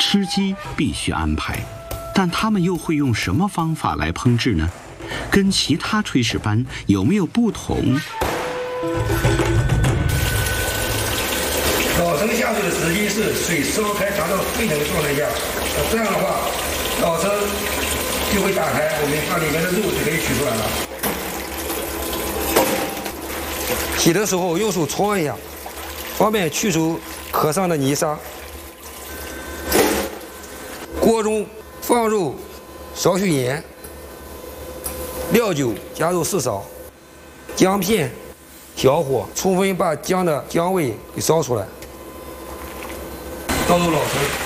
吃鸡必须安排，但他们又会用什么方法来烹制呢？跟其他炊事班有没有不同？ 老陈下水的时机是水烧开达到沸腾的状态下，这样的话，老陈就会打开，我们把里面的肉就可以取出来了。洗的时候用手搓一下，方便去除壳上的泥沙。锅中放入少许盐、料酒加入4勺，姜片小火充分把姜的姜味给烧出来，倒入老抽。